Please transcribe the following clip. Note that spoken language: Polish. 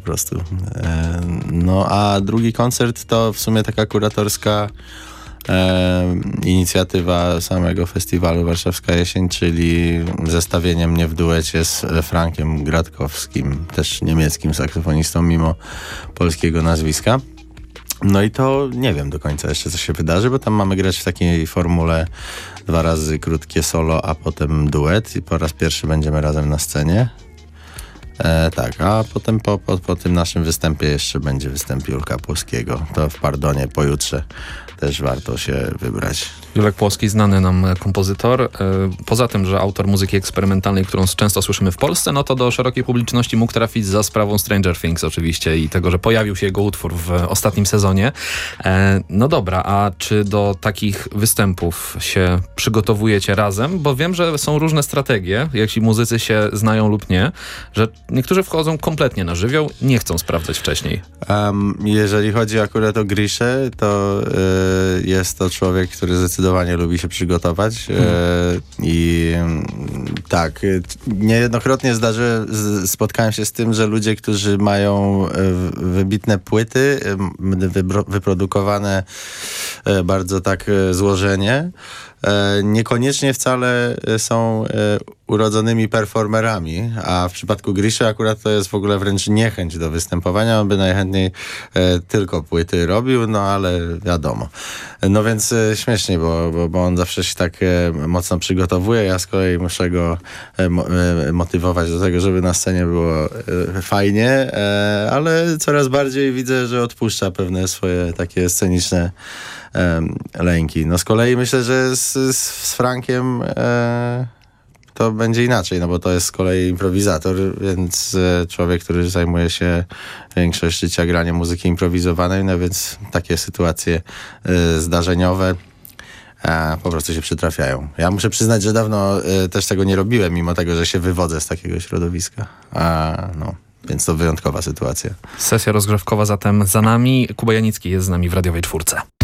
prostu. No a drugi koncert to w sumie taka kuratorska inicjatywa samego festiwalu Warszawska Jesień, czyli zestawienie mnie w duecie z Frankiem Gradkowskim, też niemieckim saksofonistą, mimo polskiego nazwiska. No i to nie wiem do końca jeszcze, co się wydarzy, bo tam mamy grać w takiej formule 2 razy krótkie solo, a potem duet i po raz pierwszy będziemy razem na scenie. Tak, a potem po tym naszym występie jeszcze będzie występ Julka Płoskiego. To w Pardonie pojutrze też warto się wybrać. Julek Płoski, znany nam kompozytor. Poza tym, że autor muzyki eksperymentalnej, którą często słyszymy w Polsce, no to do szerokiej publiczności mógł trafić za sprawą Stranger Things oczywiście i tego, że pojawił się jego utwór w ostatnim sezonie. No dobra, a czy do takich występów się przygotowujecie razem? Bo wiem, że są różne strategie, jak ci muzycy się znają lub nie, że niektórzy wchodzą kompletnie na żywioł, nie chcą sprawdzać wcześniej. Jeżeli chodzi akurat o Griszę, to jest to człowiek, który zdecydowanie lubi się przygotować i tak, niejednokrotnie spotkałem się z tym, że ludzie, którzy mają wybitne płyty, wyprodukowane bardzo tak złożenie, niekoniecznie wcale są urodzonymi performerami, a w przypadku Griszy akurat to jest w ogóle wręcz niechęć do występowania. On by najchętniej tylko płyty robił, no ale wiadomo. No więc śmiesznie, bo on zawsze się tak mocno przygotowuje. Ja z kolei muszę go motywować do tego, żeby na scenie było fajnie, ale coraz bardziej widzę, że odpuszcza pewne swoje takie sceniczne lęki. No z kolei myślę, że z Frankiem to będzie inaczej, no bo to jest z kolei improwizator, więc człowiek, który zajmuje się większość życia graniem muzyki improwizowanej, no więc takie sytuacje zdarzeniowe po prostu się przytrafiają. Ja muszę przyznać, że dawno też tego nie robiłem, mimo tego, że się wywodzę z takiego środowiska. Więc to wyjątkowa sytuacja. Sesja rozgrzewkowa zatem za nami. Kuba Janicki jest z nami w Radiowej Czwórce.